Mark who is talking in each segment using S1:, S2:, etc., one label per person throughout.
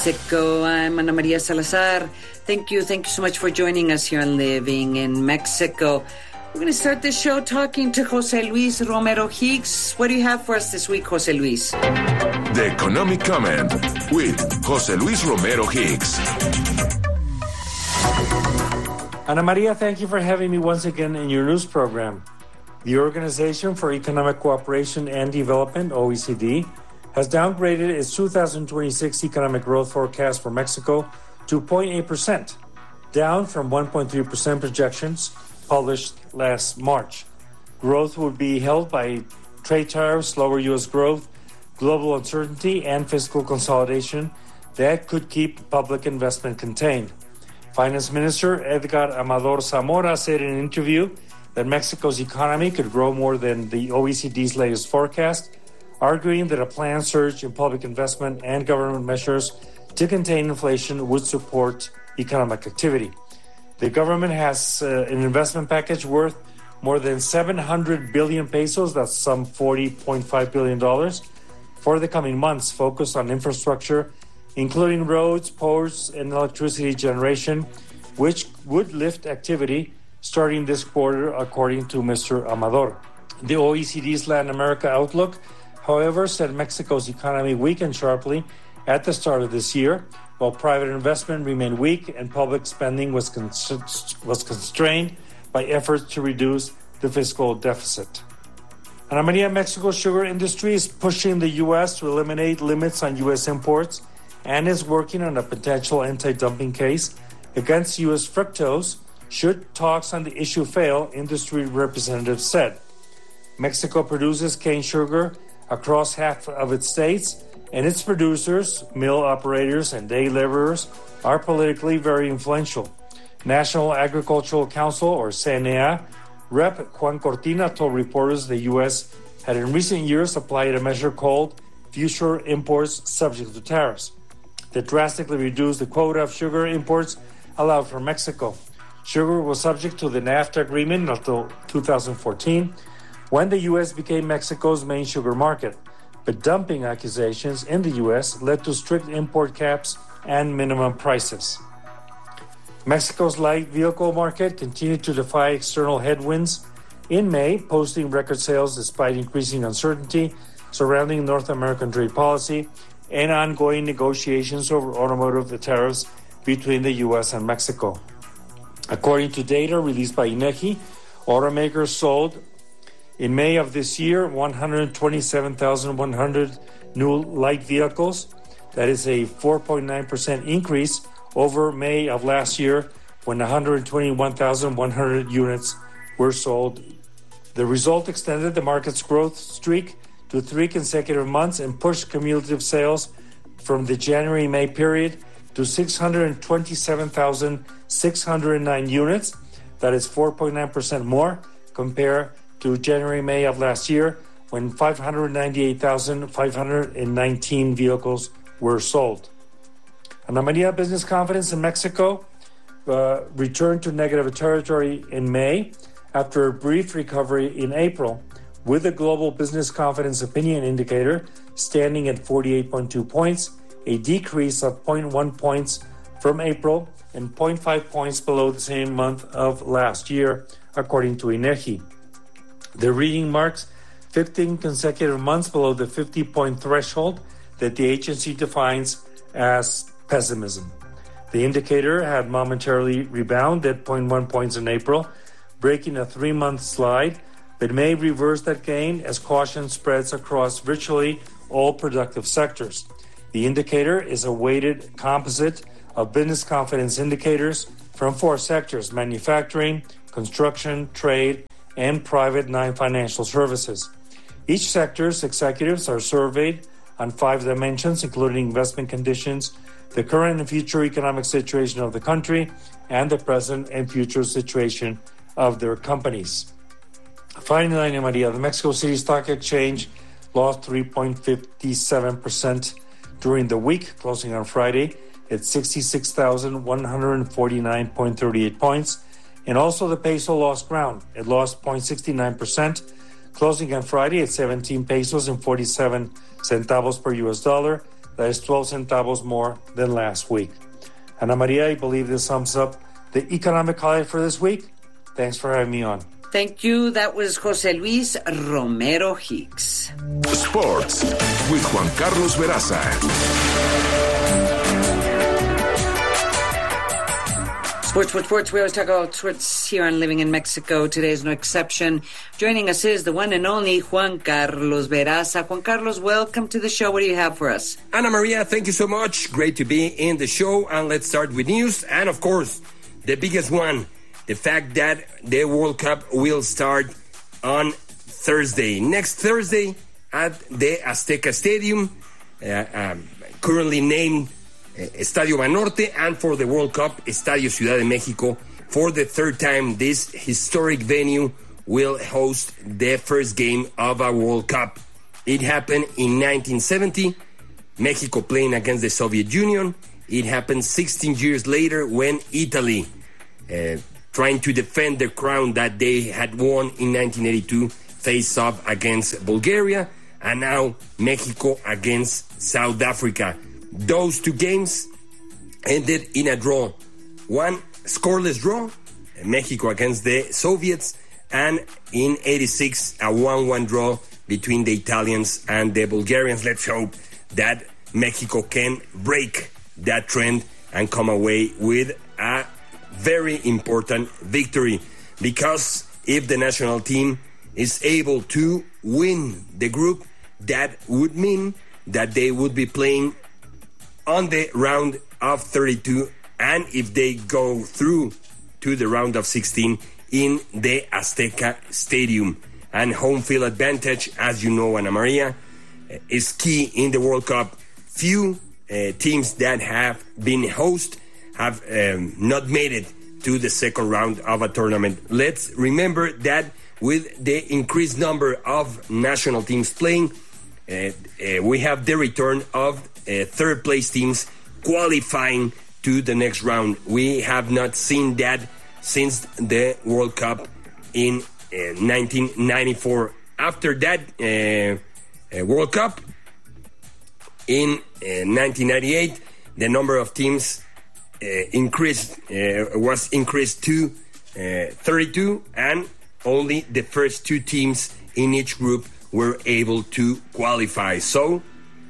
S1: Mexico. I'm Ana Maria Salazar. Thank you so much for joining us here on Living in Mexico. We're going to start this show talking to Jose Luis Romero Hicks. What do you have for us this week, Jose Luis?
S2: The Economic Comment with Jose Luis Romero Hicks.
S3: Ana Maria, thank you for having me once again in your news program. The Organization for Economic Cooperation and Development, OECD, has downgraded its 2026 economic growth forecast for Mexico to 0.8%, down from 1.3% projections published last March. Growth would be held by trade tariffs, slower U.S. growth, global uncertainty, and fiscal consolidation that could keep public investment contained. Finance Minister Edgar Amador Zamora said in an interview that Mexico's economy could grow more than the OECD's latest forecast, arguing that a planned surge in public investment and government measures to contain inflation would support economic activity. The government has an investment package worth more than 700 billion pesos, that's some $40.5 billion, for the coming months, focused on infrastructure, including roads, ports, and electricity generation, which would lift activity starting this quarter, according to Mr. Amador. The OECD's Latin America outlook, however, said Mexico's economy weakened sharply at the start of this year, while private investment remained weak and public spending was constrained by efforts to reduce the fiscal deficit. Ana Maria, Mexico's sugar industry is pushing the U.S. to eliminate limits on U.S. imports and is working on a potential anti-dumping case against U.S. fructose should talks on the issue fail, industry representatives said. Mexico produces cane sugar across half of its states, and its producers, mill operators, and day laborers are politically very influential. National Agricultural Council, or CNA, Rep. Juan Cortina told reporters the U.S. had in recent years applied a measure called Future Imports Subject to Tariffs that drastically reduced the quota of sugar imports allowed from Mexico. Sugar was subject to the NAFTA agreement until 2014, when the U.S. became Mexico's main sugar market. But dumping accusations in the U.S. led to strict import caps and minimum prices. Mexico's light vehicle market continued to defy external headwinds in May, posting record sales despite increasing uncertainty surrounding North American trade policy and ongoing negotiations over automotive tariffs between the U.S. and Mexico. According to data released by INEGI, automakers sold in May of this year 127,100 new light vehicles. That is a 4.9% increase over May of last year, when 121,100 units were sold. The result extended the market's growth streak to 3 consecutive months and pushed cumulative sales from the January-May period to 627,609 units. That is 4.9% more compared to January-May of last year, when 598,519 vehicles were sold. Ana Maria, business confidence in Mexico returned to negative territory in May after a brief recovery in April, with the global business confidence opinion indicator standing at 48.2 points, a decrease of 0.1 points from April and 0.5 points below the same month of last year, according to INEGI. The reading marks 15 consecutive months below the 50-point threshold that the agency defines as pessimism. The indicator had momentarily rebounded 0.1 points in April, breaking a 3-month slide, but may reverse that gain as caution spreads across virtually all productive sectors. The indicator is a weighted composite of business confidence indicators from 4 sectors: manufacturing, construction, trade, and private non-financial services. Each sector's executives are surveyed on 5 dimensions, including investment conditions, the current and future economic situation of the country, and the present and future situation of their companies. Finally, Ana Maria, the Mexico City Stock Exchange lost 3.57% during the week, closing on Friday at 66,149.38 points. And also the peso lost ground. It lost 0.69%, closing on Friday at 17 pesos and 47 centavos per U.S. dollar, That is 12 centavos more than last week. Ana Maria, I believe this sums up the economic highlight for this week. Thanks for having me on.
S1: Thank you. That was Jose Luis Romero Hicks.
S2: Sports with Juan Carlos Veraza.
S1: Sports. We always talk about sports here on Living in Mexico. Today is no exception. Joining us is the one and only Juan Carlos Veraza. Juan Carlos, welcome to the show. What do you have for us?
S4: Ana Maria, thank you so much. Great to be in the show. And let's start with news. And of course, the biggest one, the fact that the World Cup will start on Thursday. Next Thursday at the Azteca Stadium, currently named Estadio Banorte, and for the World Cup, Estadio Ciudad de Mexico. For the third time, this historic venue will host the first game of a World Cup. It happened in 1970, Mexico playing against the Soviet Union. It happened 16 years later when Italy, trying to defend the crown that they had won in 1982, faced off against Bulgaria, and now Mexico against South Africa. Those two games ended in a draw. One scoreless draw, Mexico against the Soviets, and in 86, a 1-1 draw between the Italians and the Bulgarians. Let's hope that Mexico can break that trend and come away with a very important victory. Because if the national team is able to win the group, that would mean that they would be playing on the round of 32, and if they go through to the round of 16 in the Azteca Stadium. And home field advantage, as you know, Ana Maria, is key in the World Cup. Few teams that have been host have not made it to the second round of a tournament. Let's remember that with the increased number of national teams playing, we have the return of third place teams qualifying to the next round. We have not seen that since the World Cup in 1994. After that World Cup in 1998, the number of teams was increased to 32, and only the first two teams in each group were able to qualify. So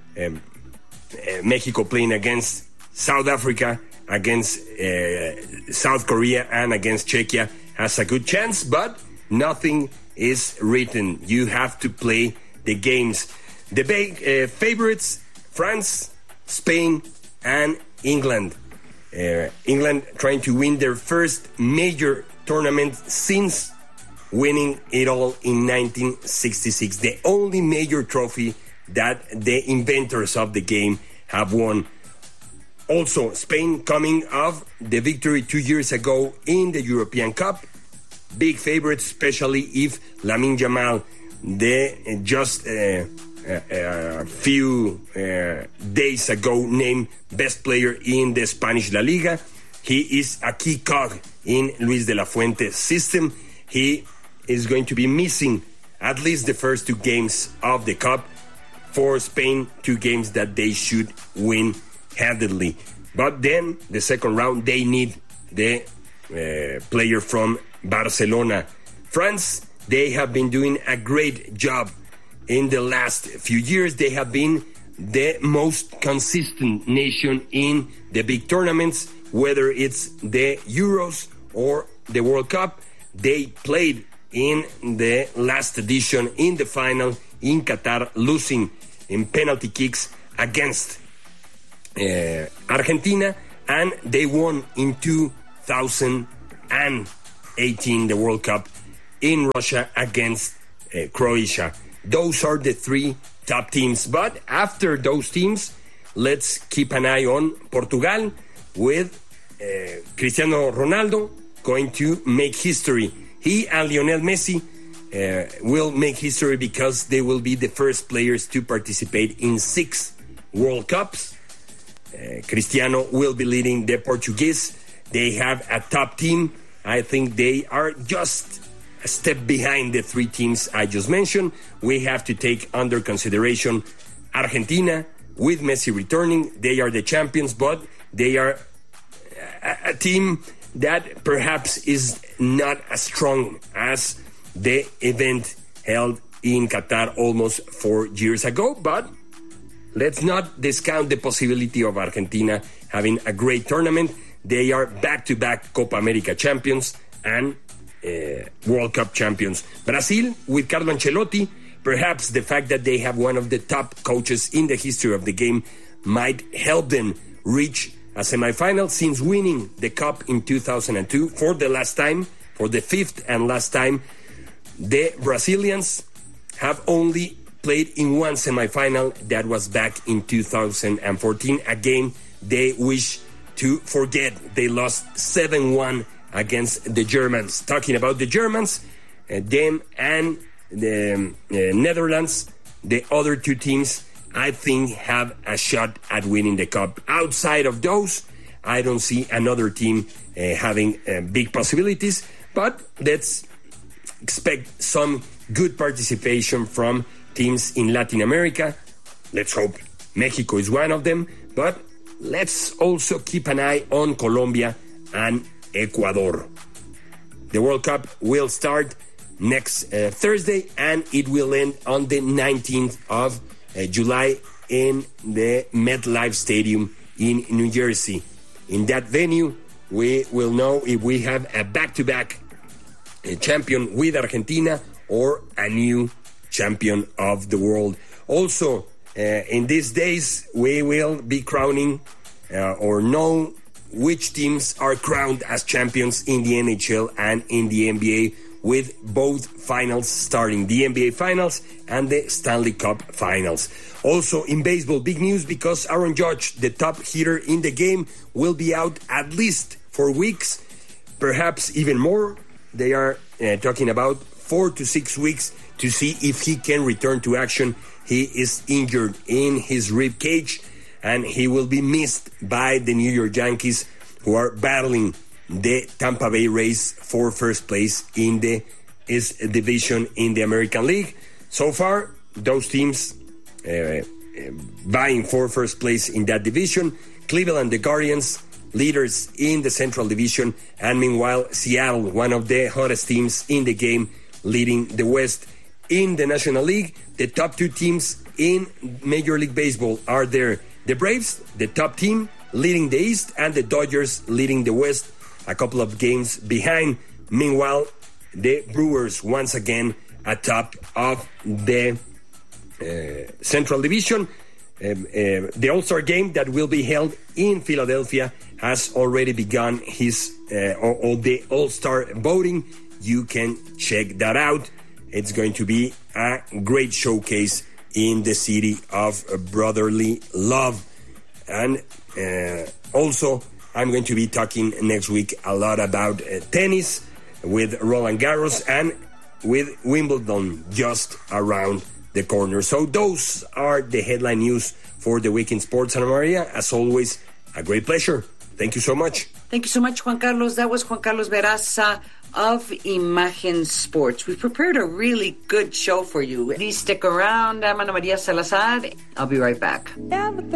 S4: Mexico playing against South Africa, against South Korea, and against Czechia has a good chance, but nothing is written. You have to play the games. The big favorites, France, Spain, and England. England trying to win their first major tournament since winning it all in 1966. The only major trophy that the inventors of the game have won. Also, Spain coming off the victory 2 years ago in the European Cup. Big favorites, especially if Lamine Yamal, just a few days ago named best player in the Spanish La Liga. He is a key cog in Luis de la Fuente's system. He is going to be missing at least the first two games of the Cup. For Spain, 2 games that they should win handedly. But then, the second round, they need the player from Barcelona. France, they have been doing a great job in the last few years. They have been the most consistent nation in the big tournaments, whether it's the Euros or the World Cup. They played in the last edition in the final in Qatar, losing in penalty kicks against Argentina, and they won in 2018 the World Cup in Russia against Croatia. Those are the 3 top teams. But after those teams, let's keep an eye on Portugal with Cristiano Ronaldo going to make history. He and Lionel Messi will make history because they will be the first players to participate in 6 World Cups. Cristiano will be leading the Portuguese. They have a top team. I think they are just a step behind the 3 teams I just mentioned. We have to take under consideration Argentina, with Messi returning. They are the champions, but they are a team that perhaps is not as strong as the event held in Qatar almost 4 years ago. But let's not discount the possibility of Argentina having a great tournament. They are back-to-back Copa America champions and World Cup champions. Brazil, with Carlo Ancelotti, perhaps the fact that they have one of the top coaches in the history of the game might help them reach a semifinal, since winning the Cup in 2002 for the last time, for the fifth and last time. The Brazilians have only played in one semifinal, that was back in 2014, a game they wish to forget. They lost 7-1 against the Germans. Talking about the Germans, them and the Netherlands, the other two teams, I think, have a shot at winning the Cup. Outside of those, I don't see another team having big possibilities, but let's expect some good participation from teams in Latin America. Let's hope Mexico is one of them, but let's also keep an eye on Colombia and Ecuador. The World Cup will start next Thursday, and it will end on the 19th of July in the MetLife Stadium in New Jersey. In that venue, we will know if we have a back-to-back champion with Argentina or a new champion of the world. Also, in these days, we will be crowning or know which teams are crowned as champions in the NHL and in the NBA, with both finals starting, the NBA Finals and the Stanley Cup Finals. Also in baseball, big news, because Aaron Judge, the top hitter in the game, will be out at least 4 weeks, perhaps even more. They are talking about 4 to 6 weeks to see if he can return to action. He is injured in his rib cage, and he will be missed by the New York Yankees, who are battling the Tampa Bay Rays for first place in the East Division in the American League. So far, those teams vying for first place in that division. Cleveland, the Guardians, leaders in the Central Division, and meanwhile, Seattle, one of the hottest teams in the game, leading the West. In the National League, the top two teams in Major League Baseball are there. The Braves, the top team, leading the East, and the Dodgers leading the West, a couple of games behind. Meanwhile, the Brewers once again atop of the Central Division. The All-Star game that will be held in Philadelphia has already begun the All-Star voting. You can check that out. It's going to be a great showcase in the city of brotherly love. And also, I'm going to be talking next week a lot about tennis with Roland Garros and with Wimbledon just around the corner. So those are the headline news for the week in sports. Ana Maria, as always, a great pleasure. Thank you so much.
S1: Thank you so much, Juan Carlos. That was Juan Carlos Veraza of Imagen Sports. We've prepared a really good show for you. Please stick around. I'm Ana Maria Salazar. I'll be right back.